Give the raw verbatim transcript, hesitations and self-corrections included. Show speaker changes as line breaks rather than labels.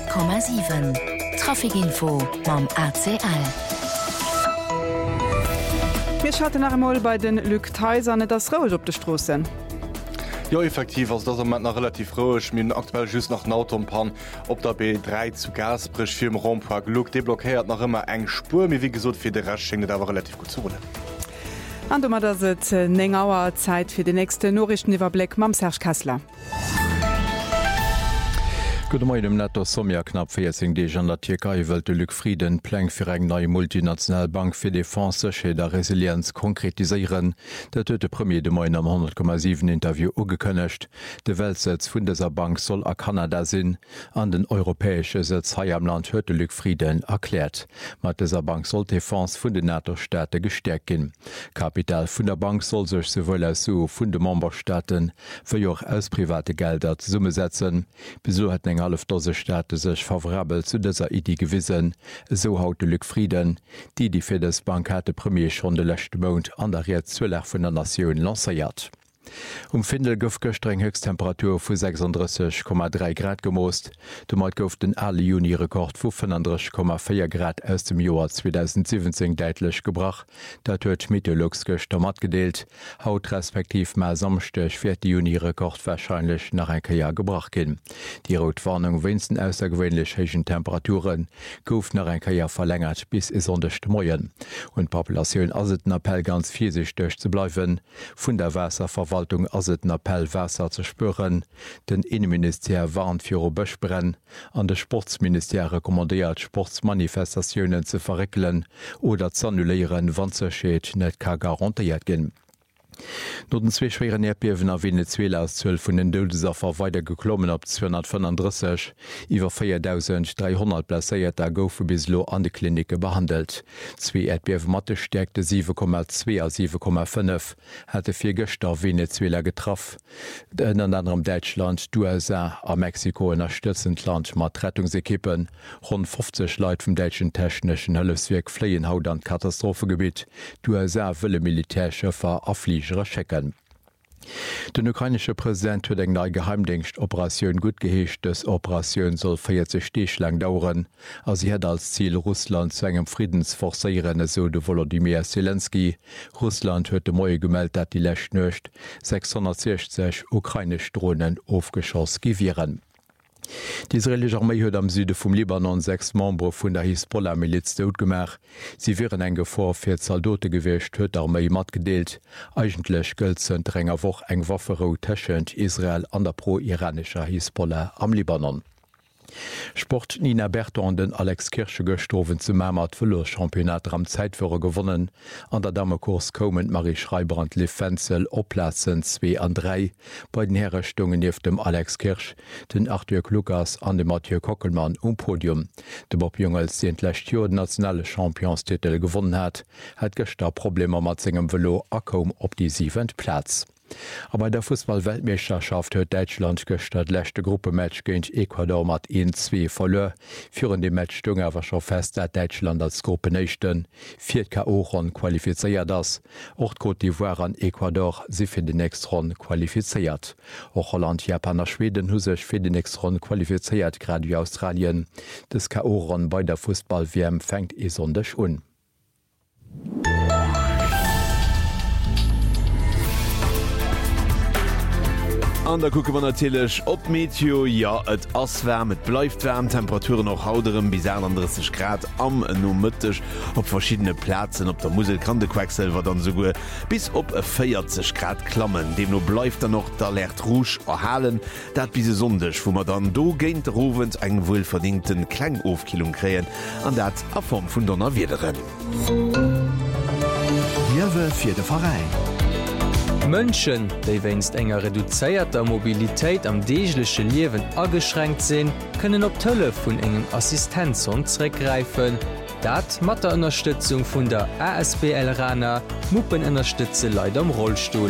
Komma sieben. Trafikinfo mam A C L.
Wir schauten nach einmal bei den Luc Theisern das Rouge op de Strossen.
Ja, effektiv als das moment noch relativ ruhig mir aktuell just nach Autopan op der B drei zu Gasbrich Film Rompark Luke deblockiert noch immer eng Spur mir wie gesot fir de Reching da war relativ gut zu.
An dummer da se enngauer Zeit fir de nächste Norrichten iwwer Black mam Serge Kassler.
Gute Morgen im Netto Sommer knapp vierzig Dege an der Türkei wëlt de Luc Frieden Pläng fir eng neue Multinationalbank fir Defense sche der Resilienz konkretiseieren. Dat huet de Premier de Moin am hundert Komma sieben Interview ugekënnecht. De Weltsitz vun deser Bank soll a Kanada sinn. An den europäesche Sitz hai am Land huet de Luc Frieden erklärt. Mat deser Bank soll Defense vun de NATO-Städte gestärkt gin. Kapital vun der Bank soll sech sewuel as so vun de Memberstaaten fir joch aus private Gelder ze Summe setzen. Beso hat eng half dose Staate sech favorabel zu déser Idee gewissen, so haut de Luc Frieden, die die fir des Bank hat de Premier schon de lechte Mount an der Red Zuleg vun der Nationun lancéiert. Um Findel gouf gestreng Höchsttemperatur vu sechsunddreißig Komma drei Grad gemoost, du mat gouf den alle Juni-Rekord vu fünfunddreißig Komma vier Grad aus dem Joar zweitausendsiebzehn deitlech gebracht, dat huet Meteorologsgëcht mat gedeelt, haut respektiv ma samstech fir de Juni-Rekord wahrscheinlich nach en Jahr gebracht gin. Die Rotwarnung winsten aussergewöhnlich hechen Temperaturen gouf nach en Jahr verlängert bis is sondecht Moien. Und Populationun aset den Appell ganz fiesig duch ze bleiwen, vun der Wasserverwaltung ass et den Appell Wasser ze spüren, den Innenminister warnt fir o Bëch brenn, an de Sportsminister rekommandéiert Sportsmanifestatiounen ze verrekelen oder ze annuléieren wann zerscheet net ka garantiiert ginn. No den zwee schweren Erdbeben a Venezuela aus zwölf vun den Duldesafer weiter geklommen op zweihundertfünfunddreißig, iwwer viertausenddreihundert blesséiert a goufe bislo an de Klinike behandelt. Zwee Erdbeben Matte stärkte sieben Komma zwei a sieben Komma fünf, hatte fir Gëchter Venezuela getraff. Den an anderem Deutschland, U S A a Mexiko ënnerstëtzend Land mat Rettungsekippen, rund fünfzig Leiit vum Deitschen technechen Hëllefswerk fleien haut an Katastrophegebiet. U S A wëlle Militärschëffer afliegen. Checken. Den ukrainische Präsident huet eng nei Geheimdienstoperatioun gut geheescht, des Operationioun soll vierzig Steechlang dauern, as sie het als Ziel Russland zu engem Friedensforcéieren so de Volodymyr Zelensky. Russland huet de Moie gemeldt, dat die Lächt nøcht sechshundertsechzig ukrainisch Drohnen aufgeschoss givieren. Die israelische Armee huet am Süde vum Libanon sechs Membre vun der Hisbollah-Miliz doodgemach. Sie wären eng Gefahr fir Soldaten gewicht, huet d'Armee mat gedeelt. Eigentlech gëlzen enger woch eng Waffero tschent Israel an der pro-iranischer Hisbollah am Libanon. Sport Nina Berton den Alex Kirsche gestowen zu Mamat Championat am Zeitführer gewonnen. An der Damekurs komend Marie Schreibrand Liv Fenzel opplatzen zwei an drei. Bei den Herrestungen lief dem Alex Kirsch, den Arthur Lukas an dem Mathieu Kockelmann um Podium. De Bob Jungels, den letztes Jahr den nationale Championstitel gewonnen hat, hat gestern Probleme mit seinem Velo a kaum op die siebenten Platz. Aber bei der Fußball-Weltmeisterschaft huet Deutschland gestern lächte Gruppematch géint Ecuador mat eins zwei verlor. Führen de Match stung awer schon fest, dat Deutschland als Gruppenéchten vier K O-Ron qualifizeiert das. Och Côte d'Ivoire an Ecuador si fir den nächsten Ron qualifiziert. Och Holland, Japan a Schweden hu sech fir den nächsten Ron qualifiziert, grad wie Australien. Das K O-Ron bei der Fußball-W M fängt e sondech un.
An der gucke man natürlich op Meteo, ja et ass wärm, et bleibt wärm, Temperaturen noch hauterem bis einunddreißig Grad am no Mëttech op verschiedene Plätzen, op der Musel kann de Quecksilver dann so gut bis op vierzig Grad klammen. Dem no bleibt er noch der Lächt Rouge erhalen, dat bis sondech, wo man dann do géint Rowend eng wohlverdienten Klangofkilung kräen, an dat a Form vun Donner Wiederen.
Jewe fir de Verein.
Mënschen, déi wennst enger reduzéierter Mobilitéit am deegleche Liewen ageschränkt sinn, kënnen op Tëlle vun engen Assistenzon zréckgreifen. Dat mat der Unterstützung vun der A S B L Rana Muppen ënnerstütze Leiit am Rollstuhl.